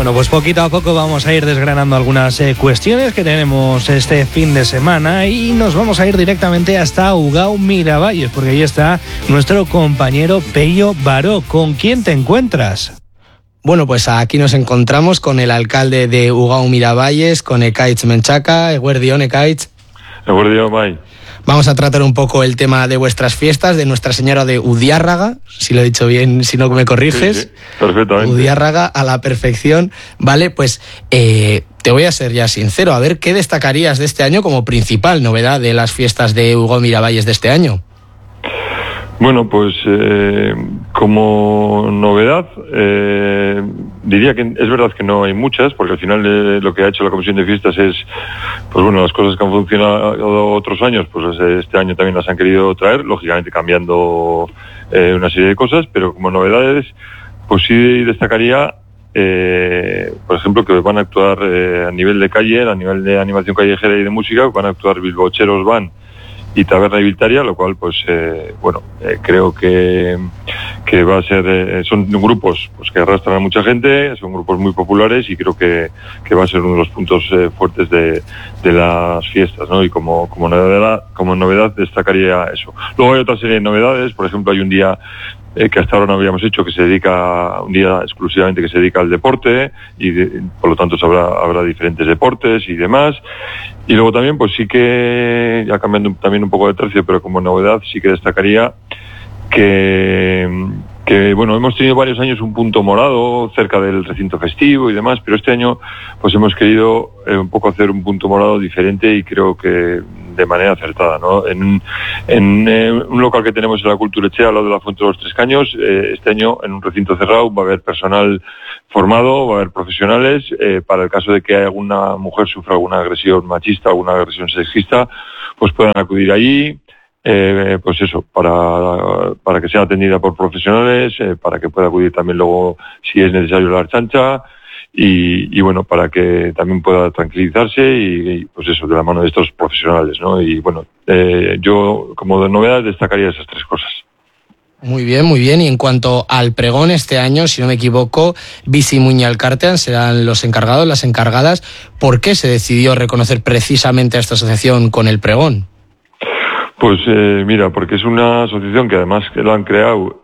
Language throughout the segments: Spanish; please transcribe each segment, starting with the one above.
Bueno, pues poquito a poco vamos a ir desgranando algunas cuestiones que tenemos este fin de semana y nos vamos a ir directamente hasta Ugao Miravalles, porque ahí está nuestro compañero Pello Baró. ¿Con quién te encuentras? Bueno, pues aquí nos encontramos con el alcalde de Ugao Miravalles, con Ekaitz Menchaca. Eguerdion, Ekaitz. Eguerdion, bai. Vamos a tratar un poco el tema de vuestras fiestas, de Nuestra Señora de Udiárraga, si lo he dicho bien, si no me corriges. Sí, perfectamente. Udiárraga a la perfección. Vale, pues te voy a ser ya sincero, a ver, ¿qué destacarías de este año como principal novedad de las fiestas de Ugao Miravalles de este año? Bueno, pues como novedad, diría que es verdad que no hay muchas, porque al final lo que ha hecho la Comisión de Fiestas es, pues bueno, las cosas que han funcionado otros años, pues este año también las han querido traer, lógicamente cambiando una serie de cosas, pero como novedades, pues sí destacaría, por ejemplo, que van a actuar a nivel de calle, a nivel de animación callejera y de música, van a actuar Bilbocheros Van y Taberna y Viltaria, lo cual pues creo que va a ser son grupos pues que arrastran a mucha gente, son grupos muy populares y creo que va a ser uno de los puntos fuertes de las fiestas, ¿no? Y como novedad destacaría eso. Luego hay otra serie de novedades, por ejemplo hay un día que hasta ahora no habíamos hecho, que se dedica, un día exclusivamente que se dedica al deporte y por lo tanto habrá diferentes deportes y demás. Y luego también, pues sí que, ya cambiando también un poco de tercio, pero como novedad sí que destacaría que bueno, hemos tenido varios años un punto morado cerca del recinto festivo y demás, pero este año pues hemos querido un poco hacer un punto morado diferente y creo que de manera acertada, ¿no? En un local que tenemos en la Culturechea, al lado de la Fuente de los Tres Caños, este año en un recinto cerrado va a haber personal formado, va a haber profesionales, para el caso de que alguna mujer sufra alguna agresión machista, alguna agresión sexista, pues puedan acudir allí. Pues eso, para que sea atendida por profesionales, para que pueda acudir también luego si es necesario la Archancha y bueno, para que también pueda tranquilizarse y pues eso, de la mano de estos profesionales, ¿no? Y bueno, yo como de novedad destacaría esas tres cosas. Muy bien, muy bien. Y en cuanto al pregón, este año, si no me equivoco, Bizi Muñalkartean serán los encargados, las encargadas. ¿Por qué se decidió reconocer precisamente a esta asociación con el pregón? Pues mira, porque es una asociación que además que la han creado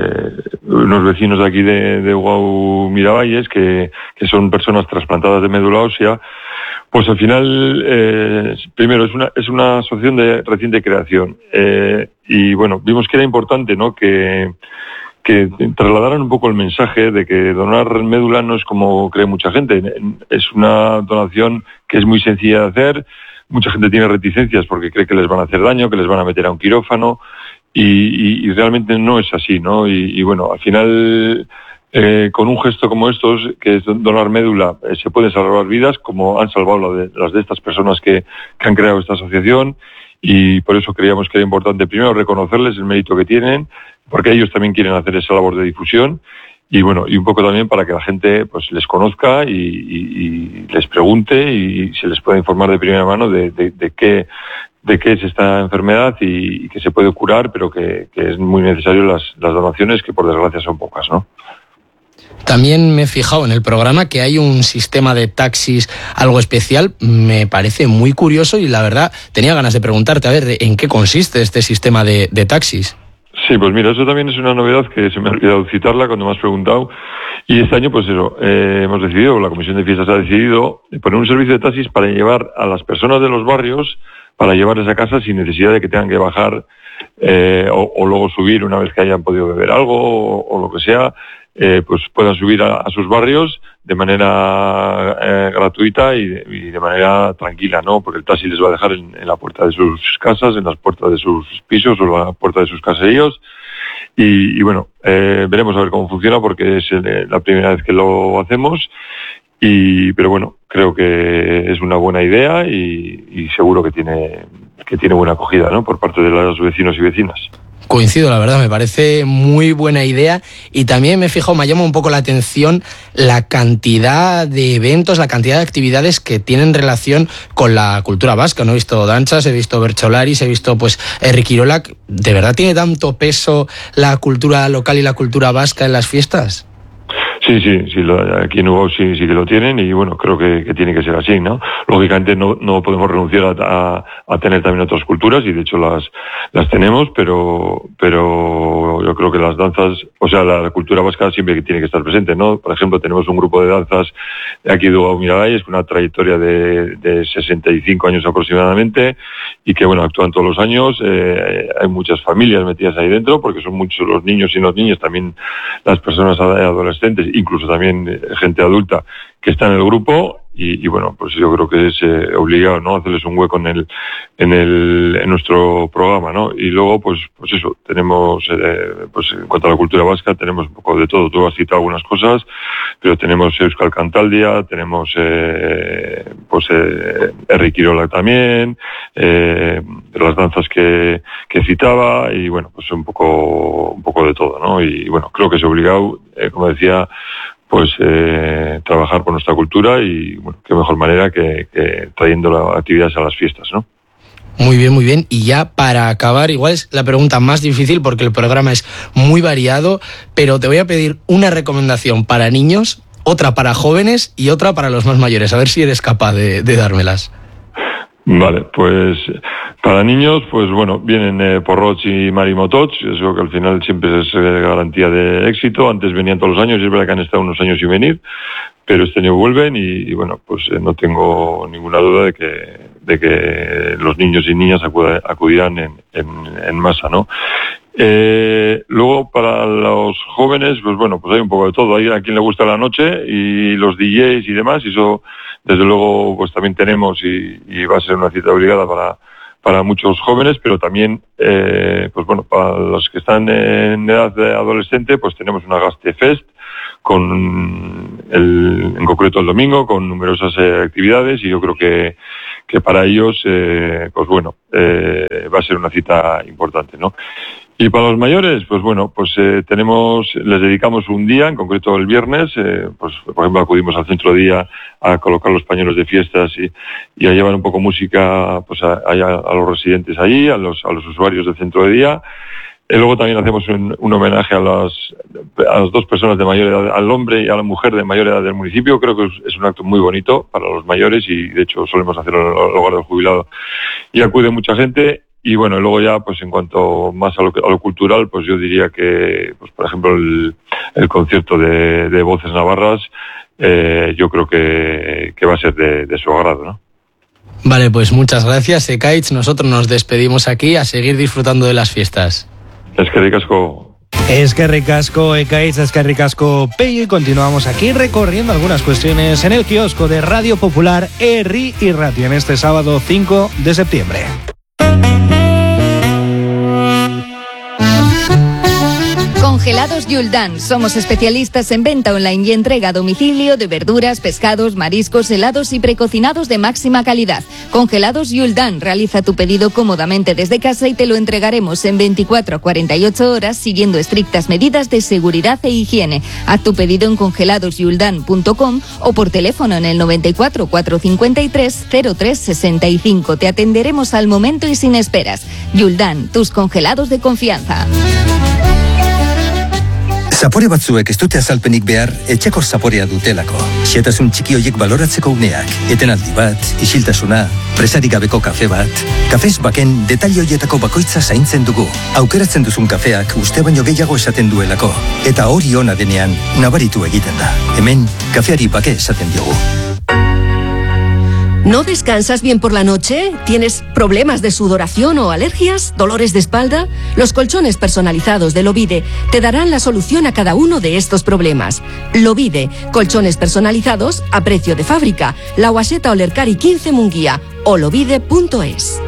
unos vecinos de aquí de Ugao Miravalles, que son personas trasplantadas de médula ósea. Pues al final, primero, es una asociación de reciente creación. Y bueno, vimos que era importante, ¿no?, que trasladaran un poco el mensaje de que donar médula no es como cree mucha gente. Es una donación que es muy sencilla de hacer. Mucha gente tiene reticencias porque cree que les van a hacer daño, que les van a meter a un quirófano y realmente no es así, ¿no? Y bueno, al final, con un gesto como estos, que es donar médula, se pueden salvar vidas, como han salvado las de estas personas que han creado esta asociación, y por eso creíamos que era importante primero reconocerles el mérito que tienen, porque ellos también quieren hacer esa labor de difusión. Y bueno, y un poco también para que la gente pues les conozca y les pregunte y se les pueda informar de primera mano de qué es esta enfermedad y que se puede curar, pero que es muy necesario las donaciones, que por desgracia son pocas, ¿no? También me he fijado en el programa que hay un sistema de taxis algo especial, me parece muy curioso y la verdad tenía ganas de preguntarte, a ver, ¿en qué consiste este sistema de taxis? Sí, pues mira, eso también es una novedad que se me ha olvidado citarla cuando me has preguntado. Y este año, pues eso, hemos decidido, la Comisión de Fiestas ha decidido poner un servicio de taxis para llevar a las personas de los barrios, para llevarles a casa sin necesidad de que tengan que bajar o luego subir una vez que hayan podido beber algo o lo que sea, pues puedan subir a sus barrios de manera gratuita y de manera tranquila, ¿no? Porque el taxi les va a dejar en la puerta de sus casas, en las puertas de sus pisos o la puerta de sus caseríos. Y bueno, veremos a ver cómo funciona porque es la primera vez que lo hacemos. Pero bueno, creo que es una buena idea y seguro que tiene buena acogida, ¿no?, por parte de los vecinos y vecinas. Coincido, la verdad, me parece muy buena idea y también me he fijado, me llama un poco la atención la cantidad de eventos, la cantidad de actividades que tienen relación con la cultura vasca, ¿no? He visto danzas, he visto bercholaris, he visto pues Riquirolak. ¿De verdad tiene tanto peso la cultura local y la cultura vasca en las fiestas? Sí, aquí en Ugao sí que lo tienen y bueno, creo que tiene que ser así, ¿no? Lógicamente no podemos renunciar a tener también otras culturas y de hecho las tenemos, pero yo creo que las danzas, o sea, la cultura vasca siempre tiene que estar presente, ¿no? Por ejemplo, tenemos un grupo de danzas aquí de Ugao Miravalles con una trayectoria de 65 años aproximadamente y que bueno, actúan todos los años, hay muchas familias metidas ahí dentro porque son muchos los niños y los niños, también las personas adolescentes, incluso también gente adulta que está en el grupo y bueno, pues yo creo que es obligado, ¿no? Hacerles un hueco en nuestro programa, ¿no? Y luego, pues eso, tenemos, pues en cuanto a la cultura vasca, tenemos un poco de todo. Tú has citado algunas cosas, pero tenemos Euskal Cantaldia, tenemos, Herri Kirola también, las danzas que citaba y bueno, pues un poco de todo, ¿no? Y bueno, creo que es obligado, como decía, pues trabajar por nuestra cultura y bueno, qué mejor manera que trayendo las actividades a las fiestas, ¿no? Muy bien. Y ya para acabar, igual es la pregunta más difícil porque el programa es muy variado, pero te voy a pedir una recomendación para niños, otra para jóvenes y otra para los más mayores. A ver si eres capaz de dármelas. Vale, pues para niños, pues bueno, vienen Porrots y Marimotots, eso que al final siempre es garantía de éxito. Antes venían todos los años, y es verdad que han estado unos años sin venir, pero este año vuelven y bueno, pues no tengo ninguna duda de que los niños y niñas acudirán en masa, ¿no? Luego para los jóvenes, pues bueno, pues hay un poco de todo. Hay a quien le gusta la noche y los DJs y demás, y eso desde luego pues también tenemos y va a ser una cita obligada para muchos jóvenes, pero también pues bueno, para los que están en edad de adolescente, pues tenemos una Gastefest en concreto el domingo, con numerosas actividades, y yo creo que para ellos pues bueno, va a ser una cita importante, ¿no? Y para los mayores, pues bueno, pues les dedicamos un día, en concreto el viernes, pues por ejemplo acudimos al centro de día a colocar los pañuelos de fiestas y a llevar un poco música pues a los residentes allí, a los usuarios del centro de día. Luego también hacemos un homenaje a las dos personas de mayor edad, al hombre y a la mujer de mayor edad del municipio. Creo que es un acto muy bonito para los mayores y de hecho solemos hacerlo en el hogar del jubilado y acude mucha gente. Y bueno, luego ya, pues en cuanto más a lo cultural, pues yo diría que, pues por ejemplo, el concierto de Voces Navarras, yo creo que va a ser de su agrado, ¿no? Vale, pues muchas gracias, Ekaitz. Nosotros nos despedimos aquí a seguir disfrutando de las fiestas. Eskerrik asko. Eskerrik asko, Ekaitz, eskerrik asko, Pello, y continuamos aquí recorriendo algunas cuestiones en el kiosco de Radio Popular Herri Irratia en este sábado 5 de septiembre. Congelados Yuldan. Somos especialistas en venta online y entrega a domicilio de verduras, pescados, mariscos, helados y precocinados de máxima calidad. Congelados Yuldan. Realiza tu pedido cómodamente desde casa y te lo entregaremos en 24 a 48 horas siguiendo estrictas medidas de seguridad e higiene. Haz tu pedido en congeladosyuldan.com o por teléfono en el 94 453 0365. Te atenderemos al momento y sin esperas. Yuldan, tus congelados de confianza. Zapore batzuek ez dute azalpenik behar etxeko zaporea dutelako. Xehetasun txiki horiek baloratzeko uneak, etenaldi bat, isiltasuna, presarik gabeko kafe bat. Kafez baken detalle horietako bakoitza zaintzen dugu. Aukeratzen duzun kafeak uste baino gehiago esaten duelako. Eta hori ona denean nabaritu egiten da. Hemen kafeari bake esaten diogu. ¿No descansas bien por la noche? ¿Tienes problemas de sudoración o alergias? ¿Dolores de espalda? Los colchones personalizados de Lovide te darán la solución a cada uno de estos problemas. Lovide, colchones personalizados a precio de fábrica. La Guaseta Olercari 15 Munguía o lovide.es.